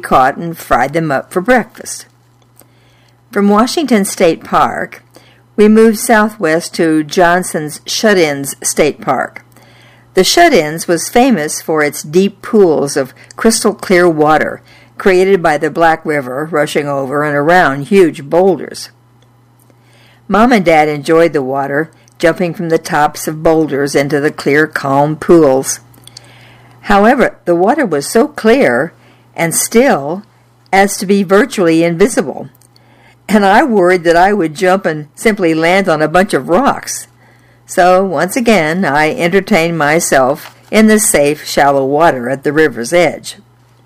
caught and fried them up for breakfast. From Washington State Park, we moved southwest to Johnson's Shut-ins State Park. The Shut-ins was famous for its deep pools of crystal clear water created by the Black River rushing over and around huge boulders. Mom and Dad enjoyed the water, jumping from the tops of boulders into the clear, calm pools. However, the water was so clear and still as to be virtually invisible, and I worried that I would jump and simply land on a bunch of rocks. So, once again, I entertained myself in the safe, shallow water at the river's edge.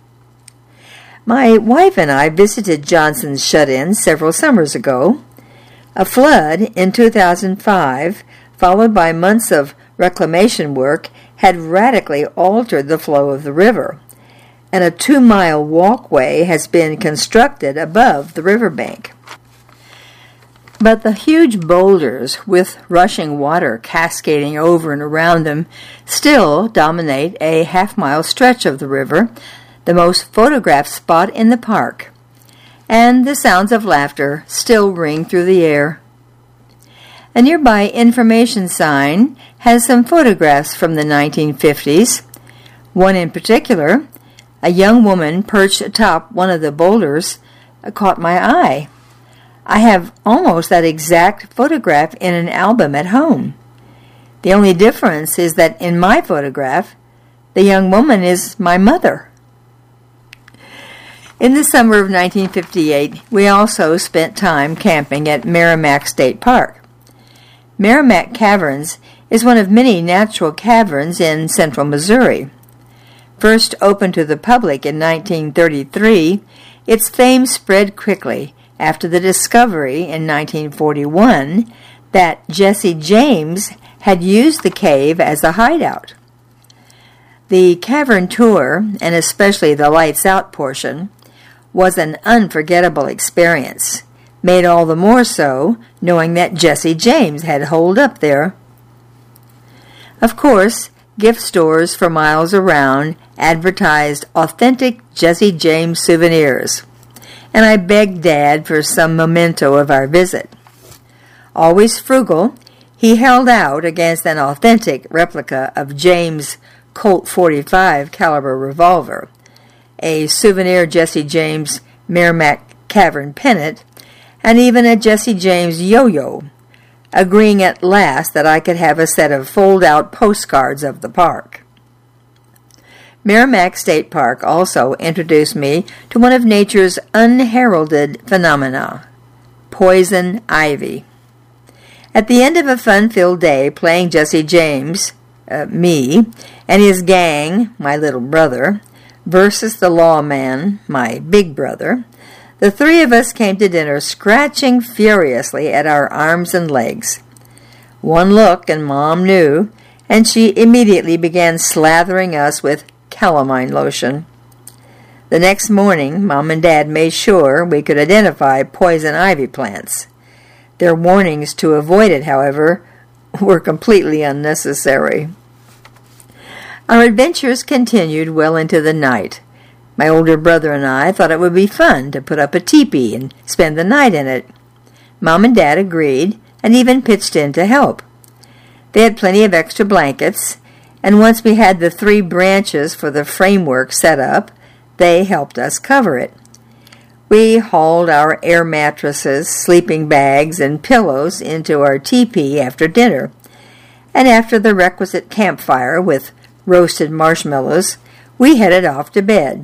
My wife and I visited Johnson's Shut-in several summers ago. A flood in 2005, followed by months of reclamation work, had radically altered the flow of the river, and a 2-mile walkway has been constructed above the riverbank. But the huge boulders with rushing water cascading over and around them still dominate a half-mile stretch of the river, the most photographed spot in the park, and the sounds of laughter still ring through the air. A nearby information sign has some photographs from the 1950s. One in particular, a young woman perched atop one of the boulders, caught my eye. I have almost that exact photograph in an album at home. The only difference is that in my photograph, the young woman is my mother. In the summer of 1958, we also spent time camping at Merrimack State Park. Merrimack Caverns is one of many natural caverns in central Missouri. First opened to the public in 1933, its fame spread quickly after the discovery in 1941 that Jesse James had used the cave as a hideout. The cavern tour, and especially the lights out portion, was an unforgettable experience, made all the more so knowing that Jesse James had holed up there. Of course, gift stores for miles around advertised authentic Jesse James souvenirs, and I begged Dad for some memento of our visit. Always frugal, he held out against an authentic replica of James' Colt .45 caliber revolver, a souvenir Jesse James Merrimack Cavern pennant, and even a Jesse James yo-yo, agreeing at last that I could have a set of fold-out postcards of the park. Merrimack State Park also introduced me to one of nature's unheralded phenomena, poison ivy. At the end of a fun-filled day playing Jesse James, me, and his gang, my little brother, versus the lawman, my big brother, the three of us came to dinner scratching furiously at our arms and legs. One look and Mom knew, and she immediately began slathering us with calamine lotion. The next morning, Mom and Dad made sure we could identify poison ivy plants. Their warnings to avoid it, however, were completely unnecessary. Our adventures continued well into the night. My older brother and I thought it would be fun to put up a teepee and spend the night in it. Mom and Dad agreed and even pitched in to help. They had plenty of extra blankets, and once we had the 3 branches for the framework set up, they helped us cover it. We hauled our air mattresses, sleeping bags, and pillows into our teepee after dinner, and after the requisite campfire with roasted marshmallows, we headed off to bed.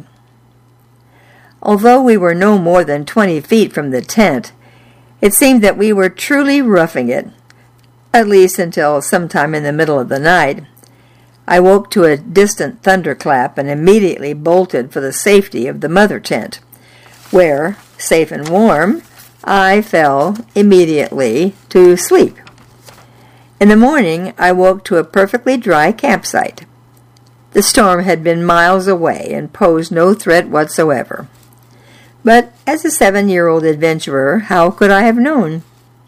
Although we were no more than 20 feet from the tent, it seemed that we were truly roughing it, at least until sometime in the middle of the night. I woke to a distant thunderclap and immediately bolted for the safety of the mother tent, where, safe and warm, I fell immediately to sleep. In the morning, I woke to a perfectly dry campsite. The storm had been miles away and posed no threat whatsoever. But as a 7-year-old adventurer, how could I have known?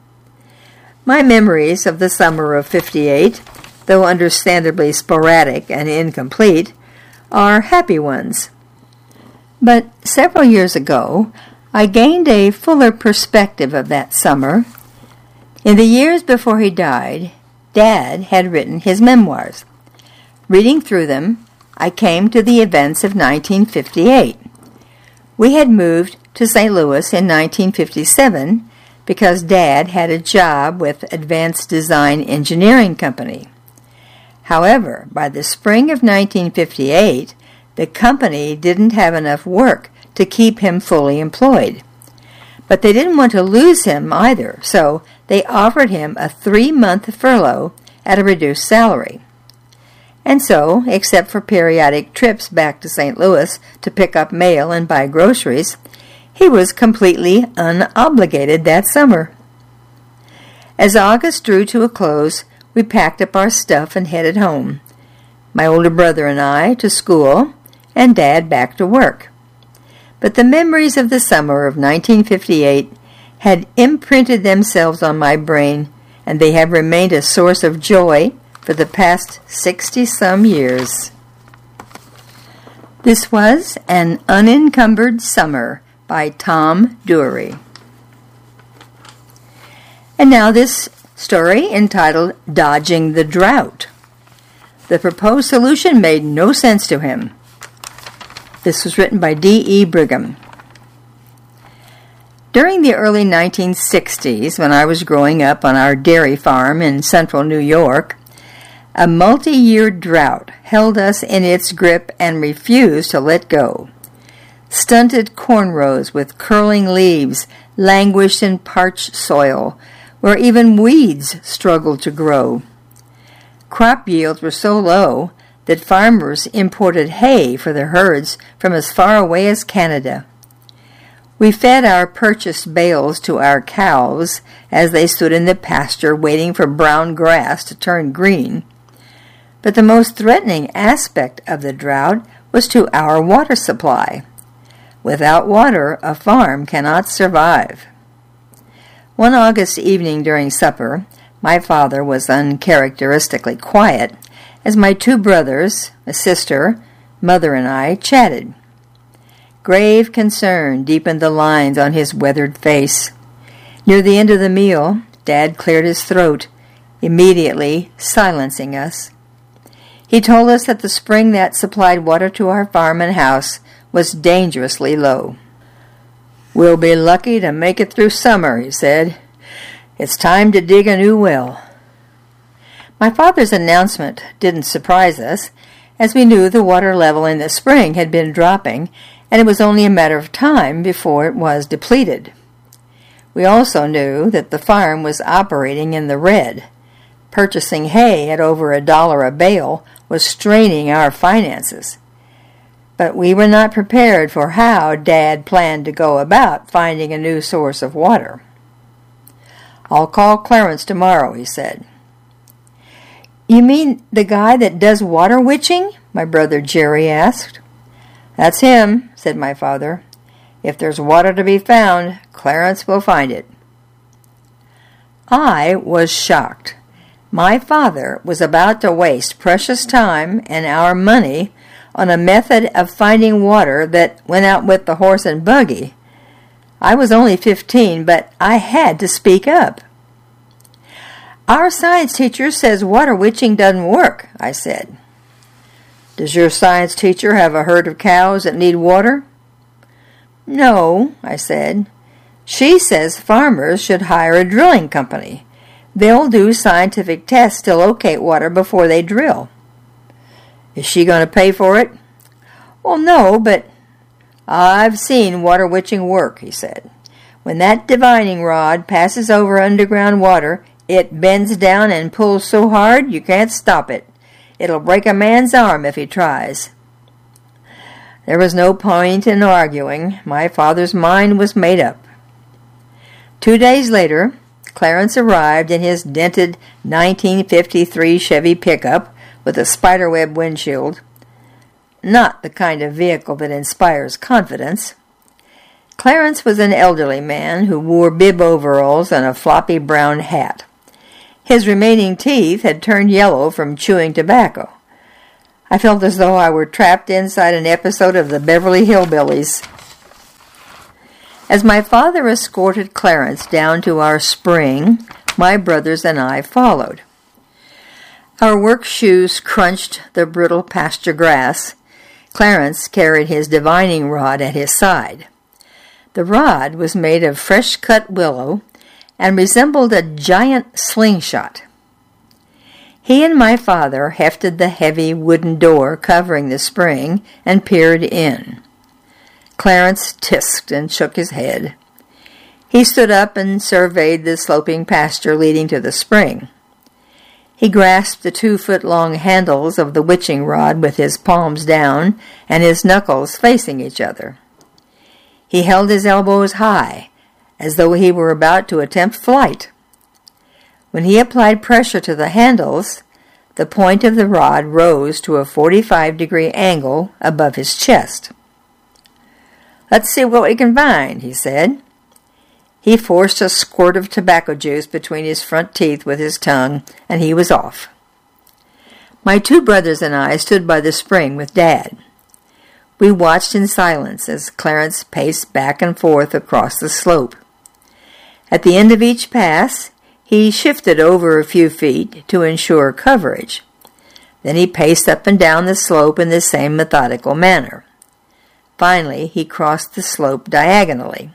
My memories of the summer of '58, though understandably sporadic and incomplete, are happy ones. But several years ago, I gained a fuller perspective of that summer. In the years before he died, Dad had written his memoirs. Reading through them, I came to the events of 1958. We had moved to St. Louis in 1957 because Dad had a job with Advanced Design Engineering Company. However, by the spring of 1958, the company didn't have enough work to keep him fully employed. But they didn't want to lose him either, so they offered him a 3-month furlough at a reduced salary. And so, except for periodic trips back to St. Louis to pick up mail and buy groceries, he was completely unobligated that summer. As August drew to a close, we packed up our stuff and headed home. My older brother and I to school, and Dad back to work. But the memories of the summer of 1958 had imprinted themselves on my brain, and they have remained a source of joy for the past 60-some years. This was An Unencumbered Summer by Tom Dury. And now this story entitled Dodging the Drought. The proposed solution made no sense to him. This was written by D.E. Brigham. During the early 1960s, when I was growing up on our dairy farm in central New York, a multi-year drought held us in its grip and refused to let go. Stunted corn rows with curling leaves languished in parched soil, where even weeds struggled to grow. Crop yields were so low that farmers imported hay for their herds from as far away as Canada. We fed our purchased bales to our cows as they stood in the pasture waiting for brown grass to turn green. But the most threatening aspect of the drought was to our water supply. Without water, a farm cannot survive. One August evening during supper, my father was uncharacteristically quiet as my 2 brothers, a sister, mother, and I chatted. Grave concern deepened the lines on his weathered face. Near the end of the meal, Dad cleared his throat, immediately silencing us. He told us that the spring that supplied water to our farm and house was dangerously low. "We'll be lucky to make it through summer," he said. "It's time to dig a new well." My father's announcement didn't surprise us, as we knew the water level in the spring had been dropping, and it was only a matter of time before it was depleted. We also knew that the farm was operating in the red. Purchasing hay at over $1 a bale was straining our finances. But we were not prepared for how Dad planned to go about finding a new source of water. "I'll call Clarence tomorrow," he said. "You mean the guy that does water witching?" my brother Jerry asked. "That's him," said my father. "If there's water to be found, Clarence will find it." I was shocked. My father was about to waste precious time and our money on a method of finding water that went out with the horse and buggy. I was only 15, but I had to speak up. "Our science teacher says water witching doesn't work," I said. "Does your science teacher have a herd of cows that need water?" "No," I said. "She says farmers should hire a drilling company. They'll do scientific tests to locate water before they drill." "Is she going to pay for it?" "Well, no, but—" "I've seen water witching work," he said. "When that divining rod passes over underground water, it bends down and pulls so hard you can't stop it. It'll break a man's arm if he tries." There was no point in arguing. My father's mind was made up. 2 days later, Clarence arrived in his dented 1953 Chevy pickup with a spiderweb windshield. Not the kind of vehicle that inspires confidence. Clarence was an elderly man who wore bib overalls and a floppy brown hat. His remaining teeth had turned yellow from chewing tobacco. I felt as though I were trapped inside an episode of the Beverly Hillbillies. As my father escorted Clarence down to our spring, my brothers and I followed. Our work shoes crunched the brittle pasture grass. Clarence carried his divining rod at his side. The rod was made of fresh-cut willow and resembled a giant slingshot. He and my father hefted the heavy wooden door covering the spring and peered in. Clarence tisked and shook his head. He stood up and surveyed the sloping pasture leading to the spring. He grasped the 2-foot-long handles of the witching rod with his palms down and his knuckles facing each other. He held his elbows high, as though he were about to attempt flight. When he applied pressure to the handles, the point of the rod rose to a 45-degree angle above his chest. "Let's see what we can find," he said. He forced a squirt of tobacco juice between his front teeth with his tongue, and he was off. My 2 brothers and I stood by the spring with Dad. We watched in silence as Clarence paced back and forth across the slope. At the end of each pass, he shifted over a few feet to ensure coverage. Then he paced up and down the slope in the same methodical manner. Finally, he crossed the slope diagonally.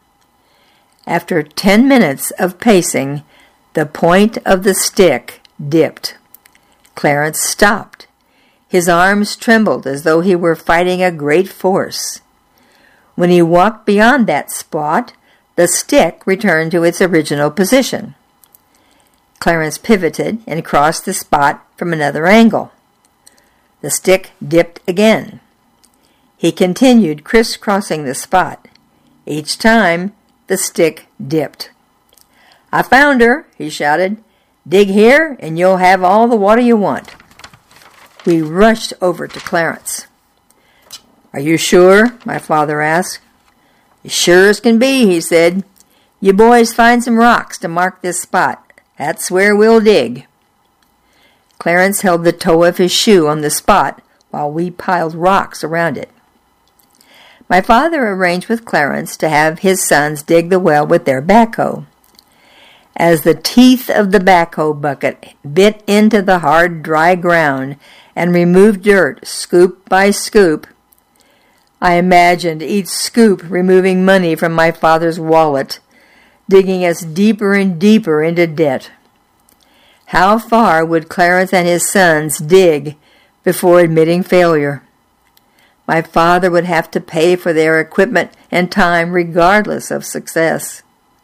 After 10 minutes of pacing, the point of the stick dipped. Clarence stopped. His arms trembled as though he were fighting a great force. When he walked beyond that spot, the stick returned to its original position. Clarence pivoted and crossed the spot from another angle. The stick dipped again. He continued crisscrossing the spot. Each time, the stick dipped. "I found her," he shouted. "Dig here, and you'll have all the water you want." We rushed over to Clarence. "Are you sure?" my father asked. "As sure as can be," he said. "You boys find some rocks to mark this spot. That's where we'll dig." Clarence held the toe of his shoe on the spot while we piled rocks around it. My father arranged with Clarence to have his sons dig the well with their backhoe. As the teeth of the backhoe bucket bit into the hard, dry ground and removed dirt scoop by scoop, I imagined each scoop removing money from my father's wallet, digging us deeper and deeper into debt. How far would Clarence and his sons dig before admitting failure? My father would have to pay for their equipment and time regardless of success.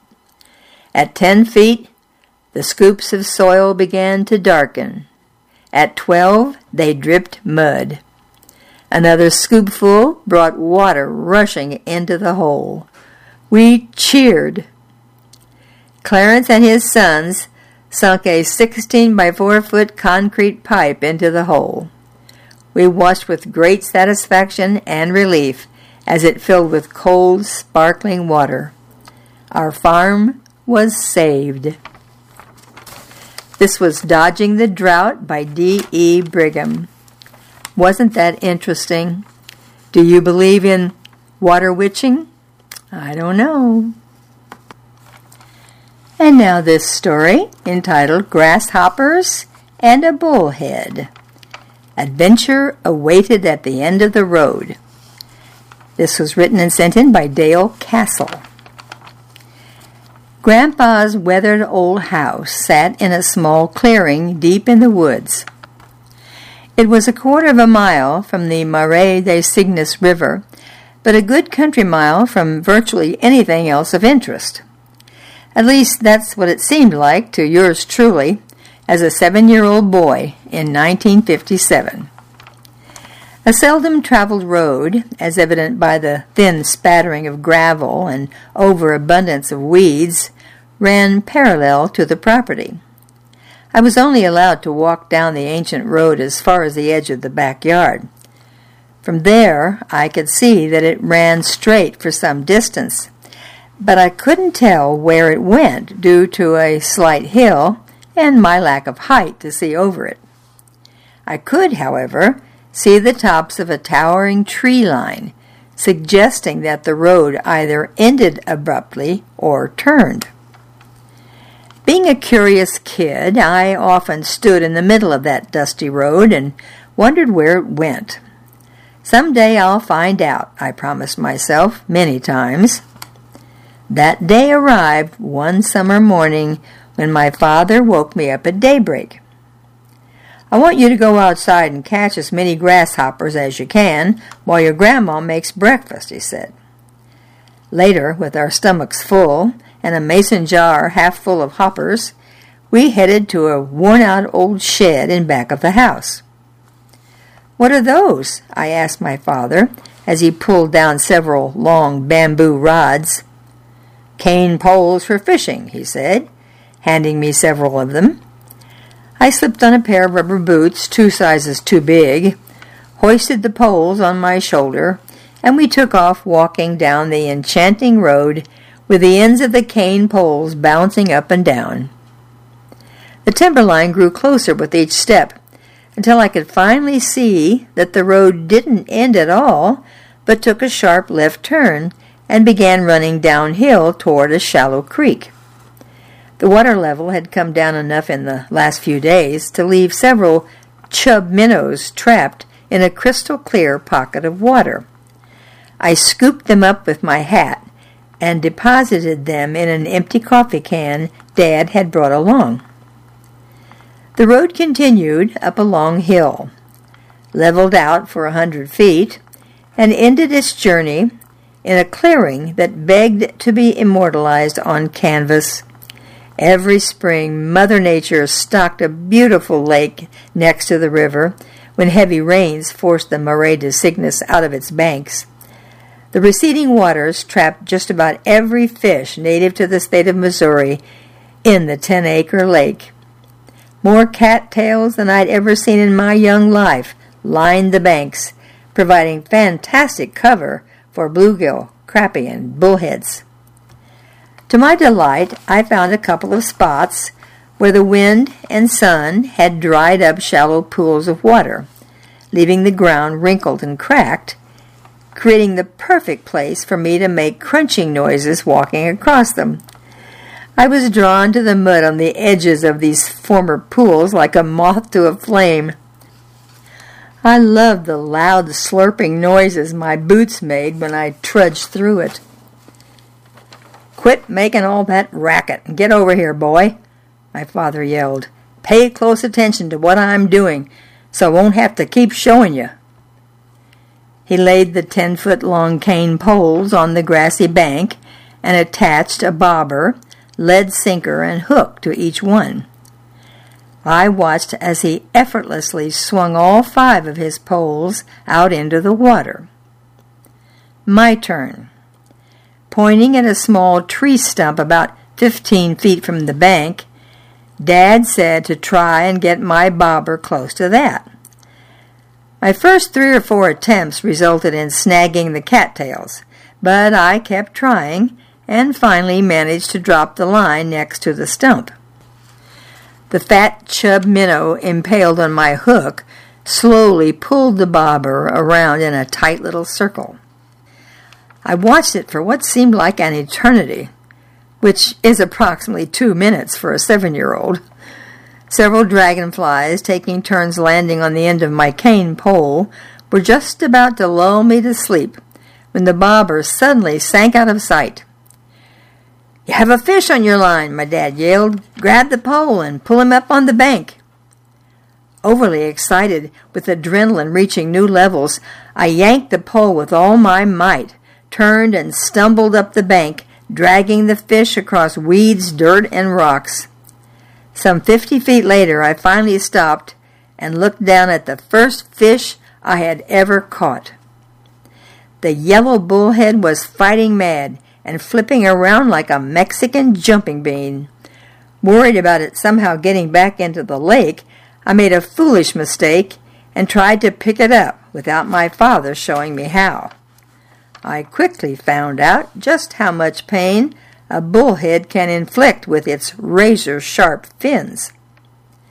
At 10 feet, the scoops of soil began to darken. At 12, they dripped mud. Another scoopful brought water rushing into the hole. We cheered. Clarence and his sons sunk a 16 by 4-foot concrete pipe into the hole. We watched with great satisfaction and relief as it filled with cold, sparkling water. Our farm was saved. This was Dodging the Drought by D.E. Brigham. Wasn't that interesting? Do you believe in water witching? I don't know. And now this story, entitled Grasshoppers and a Bullhead. Adventure awaited at the end of the road. This was written and sent in by Dale Castle. Grandpa's weathered old house sat in a small clearing deep in the woods. It was a quarter of a mile from the Marais des Cygnes River, but a good country mile from virtually anything else of interest. At least that's what it seemed like to yours truly, as a 7-year-old boy in 1957. A seldom-traveled road, as evident by the thin spattering of gravel and overabundance of weeds, ran parallel to the property. I was only allowed to walk down the ancient road as far as the edge of the backyard. From there, I could see that it ran straight for some distance, but I couldn't tell where it went due to a slight hill and my lack of height to see over it. I could, however, see the tops of a towering tree line, suggesting that the road either ended abruptly or turned. Being a curious kid, I often stood in the middle of that dusty road and wondered where it went. Someday I'll find out, I promised myself many times. That day arrived one summer morning when my father woke me up at daybreak. "I want you to go outside and catch as many grasshoppers as you can while your grandma makes breakfast," he said. Later, with our stomachs full and a mason jar half full of hoppers, we headed to a worn-out old shed in back of the house. "What are those?" I asked my father as he pulled down several long bamboo rods. "Cane poles for fishing," he said, handing me several of them. I slipped on a pair of rubber boots 2 sizes too big, hoisted the poles on my shoulder, and we took off walking down the enchanting road with the ends of the cane poles bouncing up and down. The timberline grew closer with each step, until I could finally see that the road didn't end at all, but took a sharp left turn and began running downhill toward a shallow creek. The water level had come down enough in the last few days to leave several chub minnows trapped in a crystal-clear pocket of water. I scooped them up with my hat and deposited them in an empty coffee can Dad had brought along. The road continued up a long hill, leveled out for 100 feet, and ended its journey in a clearing that begged to be immortalized on canvas. Every spring, Mother Nature stocked a beautiful lake next to the river when heavy rains forced the Marais de Cygnus out of its banks. The receding waters trapped just about every fish native to the state of Missouri in the 10-acre lake. More cattails than I'd ever seen in my young life lined the banks, providing fantastic cover for bluegill, crappie, and bullheads. To my delight, I found a couple of spots where the wind and sun had dried up shallow pools of water, leaving the ground wrinkled and cracked, creating the perfect place for me to make crunching noises walking across them. I was drawn to the mud on the edges of these former pools like a moth to a flame. I loved the loud slurping noises my boots made when I trudged through it. "Quit making all that racket and get over here, boy," my father yelled. "Pay close attention to what I'm doing, so I won't have to keep showing you." He laid the 10-foot-long cane poles on the grassy bank and attached a bobber, lead sinker, and hook to each one. I watched as he effortlessly swung all 5 of his poles out into the water. My turn. Pointing at a small tree stump about 15 feet from the bank, Dad said to try and get my bobber close to that. My first 3 or 4 attempts resulted in snagging the cattails, but I kept trying and finally managed to drop the line next to the stump. The fat chub minnow impaled on my hook slowly pulled the bobber around in a tight little circle. I watched it for what seemed like an eternity, which is approximately 2 minutes for a 7-year-old. Several dragonflies, taking turns landing on the end of my cane pole, were just about to lull me to sleep when the bobber suddenly sank out of sight. "You have a fish on your line," my dad yelled. "Grab the pole and pull him up on the bank." Overly excited, with adrenaline reaching new levels, I yanked the pole with all my might, turned and stumbled up the bank, dragging the fish across weeds, dirt, and rocks. Some 50 feet later, I finally stopped and looked down at the first fish I had ever caught. The yellow bullhead was fighting mad and flipping around like a Mexican jumping bean. Worried about it somehow getting back into the lake, I made a foolish mistake and tried to pick it up without my father showing me how. I quickly found out just how much pain a bullhead can inflict with its razor-sharp fins.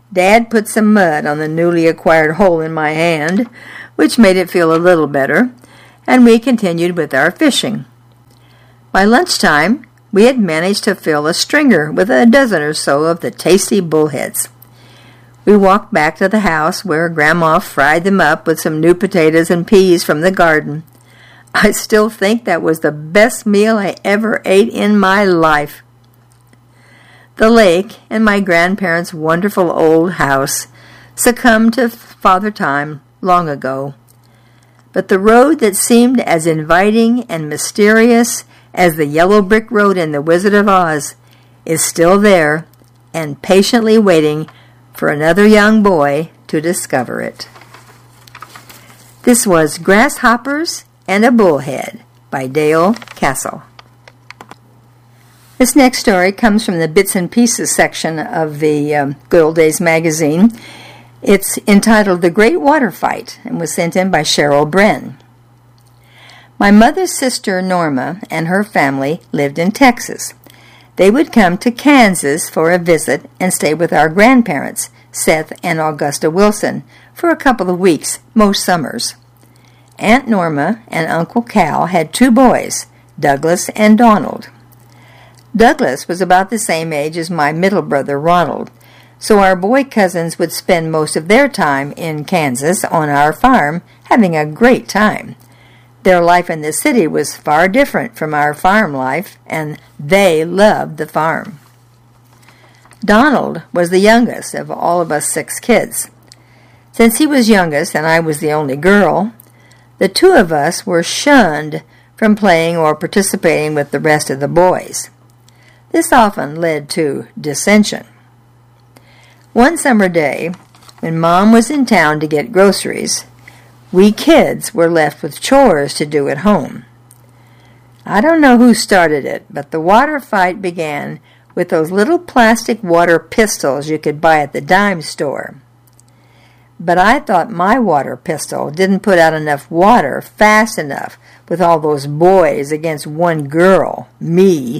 Dad put some mud on the newly acquired hole in my hand, which made it feel a little better, and we continued with our fishing. By lunchtime, we had managed to fill a stringer with a dozen or so of the tasty bullheads. We walked back to the house where Grandma fried them up with some new potatoes and peas from the garden. I still think that was the best meal I ever ate in my life. The lake and my grandparents' wonderful old house succumbed to Father Time long ago. But the road that seemed as inviting and mysterious as the yellow brick road in The Wizard of Oz is still there and patiently waiting for another young boy to discover it. This was Grasshoppers and a Bullhead by Dale Castle. This next story comes from the Bits and Pieces section of the Good Old Days magazine. It's entitled The Great Water Fight and was sent in by Cheryl Bren. My mother's sister Norma and her family lived in Texas. They would come to Kansas for a visit and stay with our grandparents, Seth and Augusta Wilson, for a couple of weeks, most summers. Aunt Norma and Uncle Cal had 2 boys, Douglas and Donald. Douglas was about the same age as my middle brother Ronald, so our boy cousins would spend most of their time in Kansas on our farm, having a great time. Their life in the city was far different from our farm life, and they loved the farm. Donald was the youngest of all of us 6 kids. Since he was youngest and I was the only girl, the 2 of us were shunned from playing or participating with the rest of the boys. This often led to dissension. One summer day, when Mom was in town to get groceries, we kids were left with chores to do at home. I don't know who started it, but the water fight began with those little plastic water pistols you could buy at the dime store. But I thought my water pistol didn't put out enough water fast enough with all those boys against one girl, me.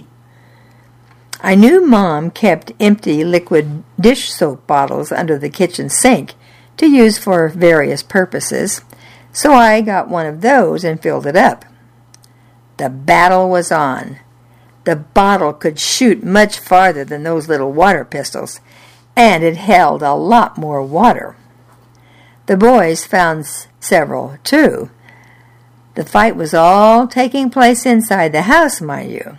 I knew Mom kept empty liquid dish soap bottles under the kitchen sink to use for various purposes, so I got one of those and filled it up. The battle was on. The bottle could shoot much farther than those little water pistols, and it held a lot more water. The boys found several, too. The fight was all taking place inside the house, mind you.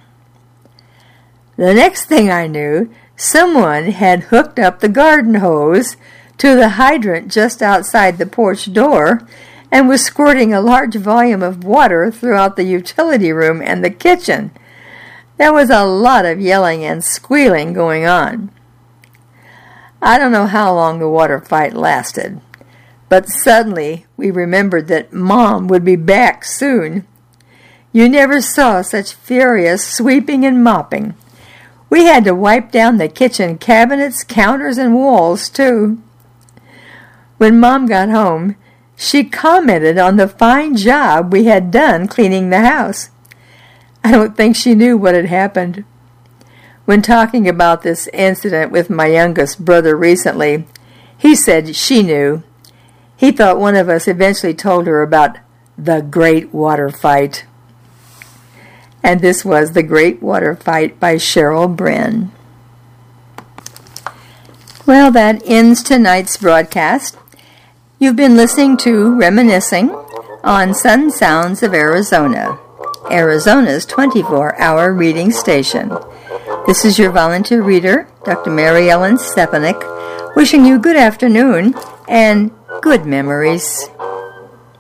The next thing I knew, someone had hooked up the garden hose to the hydrant just outside the porch door and was squirting a large volume of water throughout the utility room and the kitchen. There was a lot of yelling and squealing going on. I don't know how long the water fight lasted, but suddenly we remembered that Mom would be back soon. You never saw such furious sweeping and mopping. We had to wipe down the kitchen cabinets, counters, and walls, too. When Mom got home, she commented on the fine job we had done cleaning the house. I don't think she knew what had happened. When talking about this incident with my youngest brother recently, he said she knew. He thought one of us eventually told her about the Great Water Fight. And this was The Great Water Fight by Cheryl Bren. Well, that ends tonight's broadcast. You've been listening to Reminiscing on Sun Sounds of Arizona, Arizona's 24-hour reading station. This is your volunteer reader, Dr. Mary Ellen Stepanek, wishing you good afternoon and good memories.